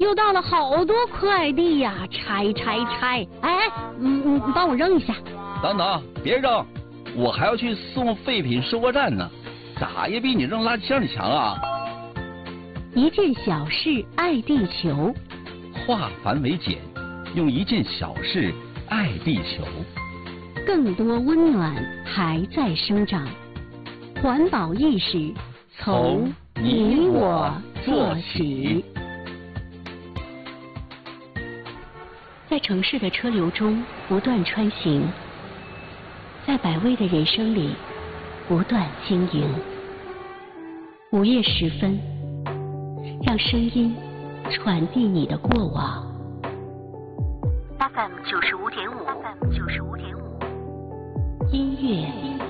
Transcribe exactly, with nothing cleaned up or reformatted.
又到了好多快递呀，拆拆拆！哎，嗯嗯，帮我扔一下。 等等，别扔，我还要去送废品收货站呢，咋也比你扔垃圾箱里强啊！ 一件小事爱地球， 化繁为简，用一件小事爱地球。 更多温暖还在生长，环保意识从你我做起。在城市的车流中不断穿行，在百味的人生里不断经营。午夜时分，让声音传递你的过往。F M 九十五点五，F M 九十五点五，音乐